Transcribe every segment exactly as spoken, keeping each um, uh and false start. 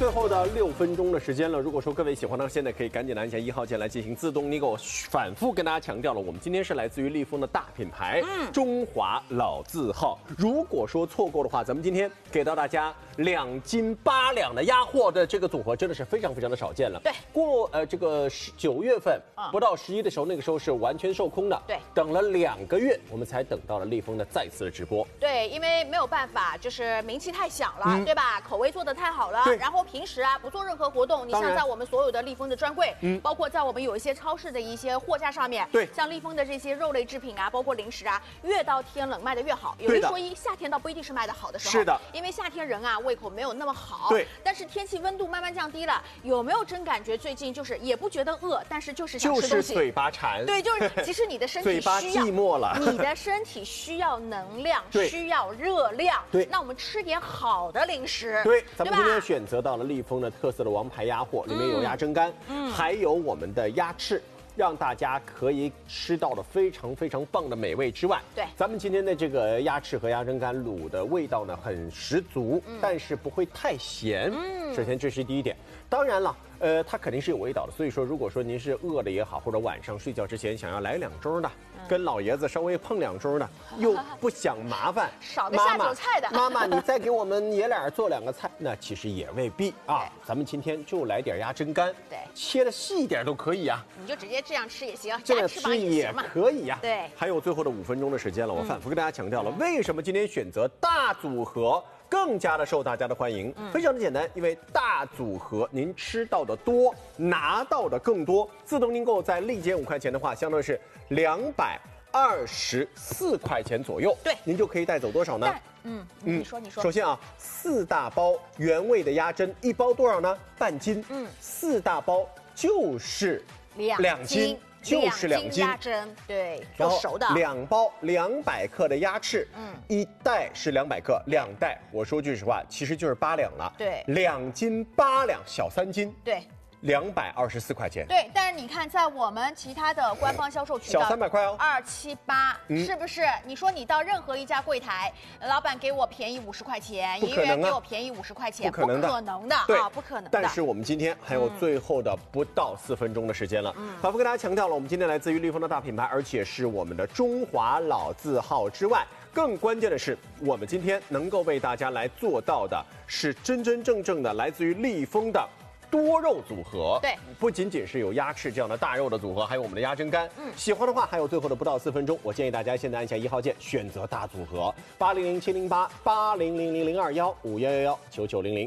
最后的六分钟的时间了。如果说各位喜欢呢，现在可以赶紧按下一号键来进行自动订购。反复跟大家强调了，我们今天是来自于利丰的大品牌，嗯，中华老字号。如果说错过的话，咱们今天给到大家两斤八两的鸭货的这个组合，真的是非常非常的少见了。 对， 过呃这个十九月份、嗯、不到十一的时候，那个时候是完全售空的。 对， 等了两个月，我们才等到了利丰的再次的直播。 对，因为没有办法，就是名气太响了，嗯、对吧？口味做的太好了，然后平时啊不做任何活动，你像在我们所有的利丰的专柜，嗯，包括在我们有一些超市的一些货架上面， 对， 像利丰的这些肉类制品啊，包括零食啊，越到天冷卖的越好。有一说一，夏天倒不一定是卖的好的时候， 是的， 因为夏天人啊胃口没有那么好， 对， 但是天气温度慢慢降低了，有没有真感觉最近就是也不觉得饿，但是就是想吃东西， 就是嘴巴馋， 对，就是其实你的身体嘴巴寂寞了， 你的身体需要能量，需要热量， 对， 那我们吃点好的零食， 对，咱们今天选择到了利丰的特色的王牌鸭货，里面有鸭胗肝，嗯，还有我们的鸭翅。让大家可以吃到的非常非常棒的美味之外， 对， 咱们今天的这个鸭翅和鸭胗肝卤的味道呢很十足，嗯、但是不会太咸。嗯，首先这是第一点。当然了，呃，它肯定是有味道的。所以说，如果说您是饿了也好，或者晚上睡觉之前想要来两盅的，嗯、跟老爷子稍微碰两盅的，又不想麻烦， 少个下酒菜的， 妈妈，你再给我们爷俩做两个菜，那其实也未必啊。咱们今天就来点鸭胗肝， 对， 切的细一点都可以啊。 你就直接这样吃也行， 这样吃也可以呀、啊。 对， 还有最后的五分钟的时间了，我反复跟大家强调了，嗯、为什么今天选择大组合更加的受大家的欢迎？嗯、非常的简单，因为大组合您吃到的多，拿到的更多。自动订购在立减五块钱的话，相当于是两百二十四块钱左右。 对， 您就可以带走多少呢？ 嗯嗯，你说你说。 首先啊，四大包原味的鸭胗，一包多少呢？半斤。嗯，四大包就是两斤。就是两斤鸭胗，对，做熟的。 两包两百克的鸭翅，嗯，一袋是两百克，两袋，我说句实话，其实就是八两了。 对， 两斤八两，小三斤。 对。 两百二十四块钱， 对，但是你看，在我们其他的官方销售渠道， 小三百块哦， 二七八，是不是？你说你到任何一家柜台，老板给我便宜五十块钱，营业员给我便宜五十块钱， 不可能的， 不可能的啊，不可能的。 但是我们今天还有最后的不到四分钟的时间了，嗯，反复跟大家强调了，我们今天来自于利丰的大品牌，而且是我们的中华老字号之外。更关键的是，我们今天能够为大家来做到的是真真正正的来自于利丰的多肉组合， 对， 不仅仅是有鸭翅这样的大肉的组合，还有我们的鸭胗肝。嗯，喜欢的话，还有最后的不到四分钟，我建议大家现在按下一号键，选择大组合八零零七零八八零零零零二幺五幺幺幺九九零零。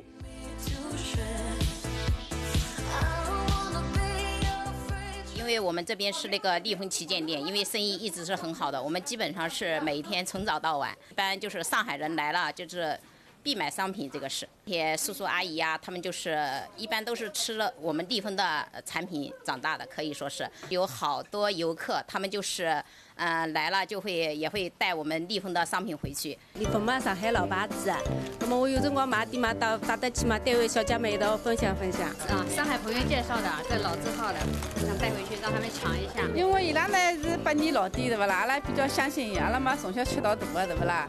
因为我们这边是那个利丰旗舰店，因为生意一直是很好的，我们基本上是每天从早到晚，一般就是上海人来了就是必买商品，这个是这些叔叔阿姨呀、啊，他们就是一般都是吃了我们利丰的产品长大的，可以说是有好多游客，他们就是呃来了就会也会带我们利丰的商品回去。 利丰嘛，上海老牌子，那么我有辰光买点嘛，到打得起嘛，单位小姐妹一道分享分享。 啊，上海朋友介绍的，这老字号的，想带回去让他们尝一下。 因为伊拉呢是百年老店，对不啦？阿拉比较相信伊，阿拉嘛从小吃到大的，对不啦？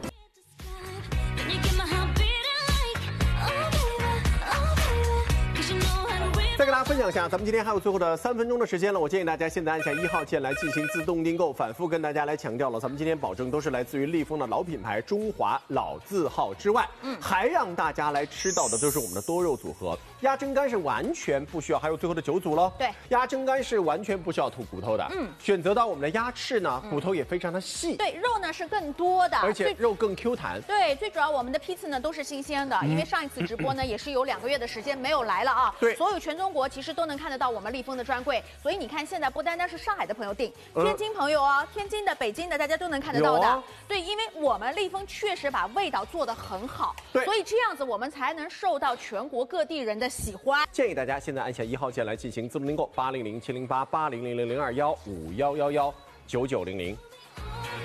再跟大家分享一下，咱们今天还有最后的三分钟的时间了，我建议大家现在按下一号键来进行自动订购。反复跟大家来强调了，咱们今天保证都是来自于利丰的老品牌中华老字号之外，嗯，还让大家来吃到的都是我们的多肉组合。鸭胗肝是完全不需要，还有最后的九组喽。 对， 鸭胗肝是完全不需要吐骨头的。嗯，选择到我们的鸭翅呢，骨头也非常的细。 对，肉呢是更多的， 而且肉更 Q 弹。 对，最主要我们的批次呢都是新鲜的，嗯、因为上一次直播呢也是有两个月的时间没有来了啊。 对， 所有全中国其实都能看得到我们利丰的专柜，所以你看现在不单单是上海的朋友订，天津朋友哦，嗯、天津的、北京的，大家都能看得到的。啊、对，因为我们利丰确实把味道做得很好， 对， 所以这样子我们才能受到全国各地人的喜欢。 建议大家现在按下一号键来进行自动订购，八零零七零八八零零零零二幺五幺幺幺九九零零。